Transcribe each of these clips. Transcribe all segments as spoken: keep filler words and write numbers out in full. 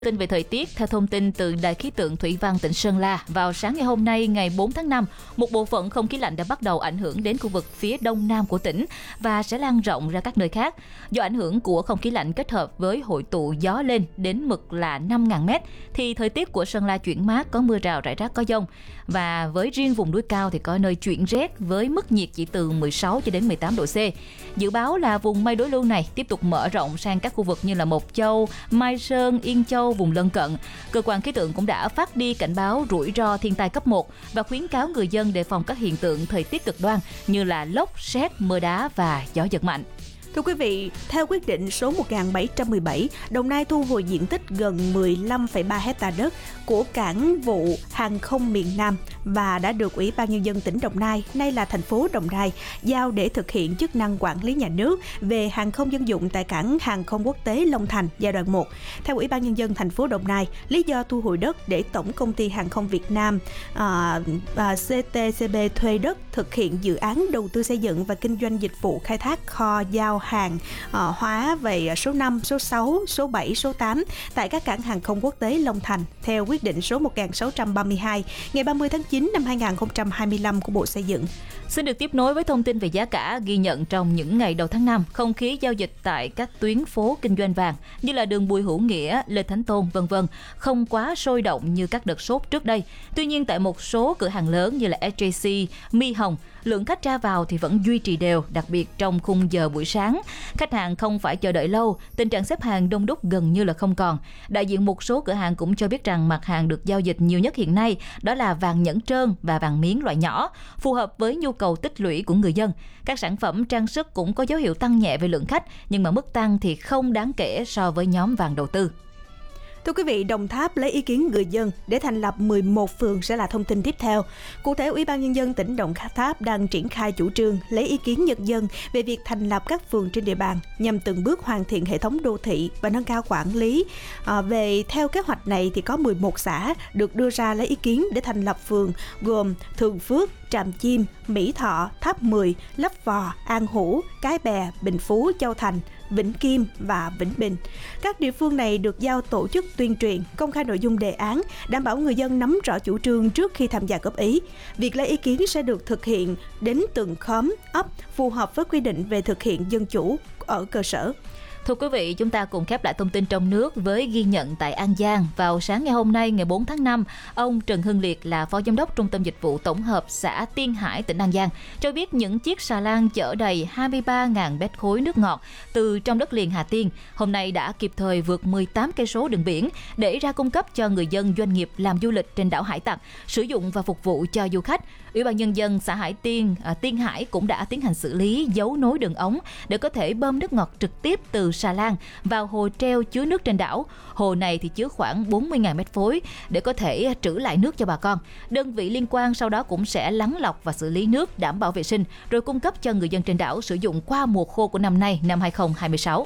Tin về thời tiết, theo thông tin từ Đài khí tượng thủy văn tỉnh Sơn La, vào sáng ngày hôm nay ngày bốn tháng năm, một bộ phận không khí lạnh đã bắt đầu ảnh hưởng đến khu vực phía đông nam của tỉnh và sẽ lan rộng ra các nơi khác. Do ảnh hưởng của không khí lạnh kết hợp với hội tụ gió lên đến mực là năm nghìn mét, thì thời tiết của Sơn La chuyển mát, có mưa rào rải rác có dông. Và với riêng vùng núi cao thì có nơi chuyển rét với mức nhiệt chỉ từ mười sáu cho đến mười tám độ C. Dự báo là vùng mây đối lưu này tiếp tục mở rộng sang các khu vực như là Mộc Châu, Mai Sơn, Yên Châu, vùng lân cận. Cơ quan khí tượng cũng đã phát đi cảnh báo rủi ro thiên tai cấp một và khuyến cáo người dân đề phòng các hiện tượng thời tiết cực đoan như là lốc, sét, mưa đá và gió giật mạnh. Thưa quý vị, theo quyết định số một nghìn bảy trăm mười bảy, Đồng Nai thu hồi diện tích gần mười lăm phẩy ba héc ta đất của cảng vụ hàng không miền Nam và đã được Ủy ban Nhân dân tỉnh Đồng Nai, nay là thành phố Đồng Nai, giao để thực hiện chức năng quản lý nhà nước về hàng không dân dụng tại cảng hàng không quốc tế Long Thành giai đoạn một. Theo Ủy ban Nhân dân thành phố Đồng Nai, lý do thu hồi đất để Tổng công ty Hàng không Việt Nam à, à, xê tê xê bê thuê đất thực hiện dự án đầu tư xây dựng và kinh doanh dịch vụ khai thác kho giao hàng uh, hóa về số năm, số sáu, số bảy, số tám tại các cảng hàng không quốc tế Long Thành theo quyết định số một nghìn sáu trăm ba mươi hai ngày ba mươi tháng chín năm hai nghìn không trăm hai mươi lăm của Bộ Xây dựng. Xin được tiếp nối với thông tin về giá cả. Ghi nhận trong những ngày đầu tháng năm, không khí giao dịch tại các tuyến phố kinh doanh vàng như là đường Bùi Hữu Nghĩa, Lê Thánh Tôn, vân vân không quá sôi động như các đợt sốt trước đây. Tuy nhiên tại một số cửa hàng lớn như là ét gi xê, My Hồng, lượng khách ra vào thì vẫn duy trì đều, đặc biệt trong khung giờ buổi sáng. Khách hàng không phải chờ đợi lâu, tình trạng xếp hàng đông đúc gần như là không còn. Đại diện một số cửa hàng cũng cho biết rằng mặt hàng được giao dịch nhiều nhất hiện nay đó là vàng nhẫn trơn và vàng miếng loại nhỏ, phù hợp với nhu cầu tích lũy của người dân. Các sản phẩm trang sức cũng có dấu hiệu tăng nhẹ về lượng khách, nhưng mà mức tăng thì không đáng kể so với nhóm vàng đầu tư. Thưa quý vị, Đồng Tháp lấy ý kiến người dân để thành lập mười một phường sẽ là thông tin tiếp theo. Cụ thể, Ủy ban Nhân dân tỉnh Đồng Tháp đang triển khai chủ trương lấy ý kiến nhân dân về việc thành lập các phường trên địa bàn nhằm từng bước hoàn thiện hệ thống đô thị và nâng cao quản lý. À, về theo kế hoạch này thì có mười một xã được đưa ra lấy ý kiến để thành lập phường gồm Thường Phước, Tràm Chim, Mỹ Thọ, Tháp mười, Lấp Vò, An Hữu, Cái Bè, Bình Phú, Châu Thành, Vĩnh Kim và Vĩnh Bình. Các địa phương này được giao tổ chức tuyên truyền, công khai nội dung đề án, đảm bảo người dân nắm rõ chủ trương trước khi tham gia góp ý. Việc lấy ý kiến sẽ được thực hiện đến từng khóm, ấp, phù hợp với quy định về thực hiện dân chủ ở cơ sở. Thưa quý vị, chúng ta cùng khép lại thông tin trong nước với ghi nhận tại An Giang. Vào sáng ngày hôm nay, ngày bốn tháng năm, ông Trần Hưng Liệt là Phó Giám đốc Trung tâm Dịch vụ Tổng hợp xã Tiên Hải, tỉnh An Giang, cho biết những chiếc xà lan chở đầy hai mươi ba nghìn mét khối nước ngọt từ trong đất liền Hà Tiên hôm nay đã kịp thời vượt mười tám cây số đường biển để ra cung cấp cho người dân doanh nghiệp làm du lịch trên đảo Hải Tặc, sử dụng và phục vụ cho du khách. Ủy ban Nhân dân xã Hải Tiên, à, Tiên Hải cũng đã tiến hành xử lý giấu nối đường ống để có thể bơm nước ngọt trực tiếp từ xà lan vào hồ treo chứa nước trên đảo. Hồ này thì chứa khoảng bốn mươi nghìn mét khối để có thể trữ lại nước cho bà con. Đơn vị liên quan sau đó cũng sẽ lắng lọc và xử lý nước đảm bảo vệ sinh rồi cung cấp cho người dân trên đảo sử dụng qua mùa khô của năm nay, năm hai không hai sáu.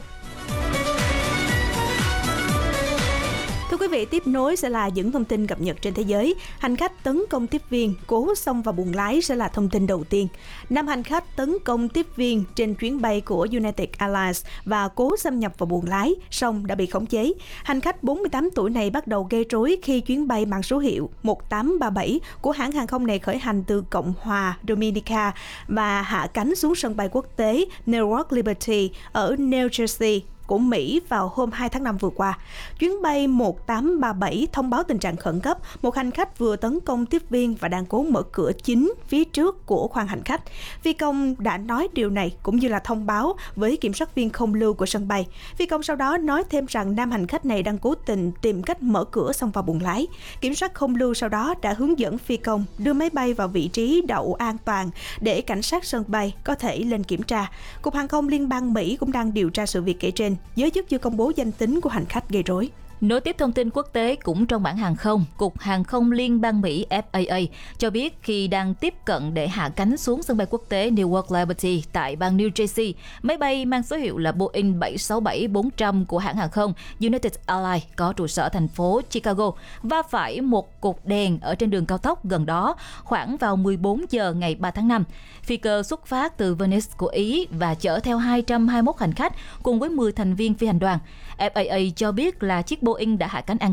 Thưa quý vị, tiếp nối sẽ là những thông tin cập nhật trên thế giới. Hành khách tấn công tiếp viên, cố xông vào buồng lái sẽ là thông tin đầu tiên. Năm hành khách tấn công tiếp viên trên chuyến bay của United Airlines và cố xâm nhập vào buồng lái, song đã bị khống chế. Hành khách bốn mươi tám tuổi này bắt đầu gây rối khi chuyến bay mang số hiệu một tám ba bảy của hãng hàng không này khởi hành từ Cộng hòa Dominica và hạ cánh xuống sân bay quốc tế Newark Liberty ở New Jersey của Mỹ vào hôm hai tháng năm vừa qua. Chuyến bay một tám ba bảy thông báo tình trạng khẩn cấp, một hành khách vừa tấn công tiếp viên và đang cố mở cửa chính phía trước của khoang hành khách. Phi công đã nói điều này cũng như là thông báo với kiểm soát viên không lưu của sân bay. Phi công sau đó nói thêm rằng nam hành khách này đang cố tình tìm cách mở cửa xông vào buồng lái. Kiểm soát không lưu sau đó đã hướng dẫn phi công đưa máy bay vào vị trí đậu an toàn để cảnh sát sân bay có thể lên kiểm tra. Cục Hàng không Liên bang Mỹ cũng đang điều tra sự việc kể trên. Giới chức chưa công bố danh tính của hành khách gây rối. Nối tiếp thông tin quốc tế cũng trong mảng hàng không, Cục Hàng không Liên bang Mỹ F A A cho biết khi đang tiếp cận để hạ cánh xuống sân bay quốc tế Newark Liberty tại bang New Jersey, máy bay mang số hiệu là Boeing bảy sáu bảy bốn trăm của hãng hàng không United Airlines có trụ sở thành phố Chicago va phải một cột đèn ở trên đường cao tốc gần đó khoảng vào mười bốn giờ ngày ba tháng năm. Phi cơ xuất phát từ Venice của Ý và chở theo hai trăm hai mươi mốt hành khách cùng với mười thành viên phi hành đoàn. F A A cho biết là chiếc Boeing Boeing đã hạ cánh an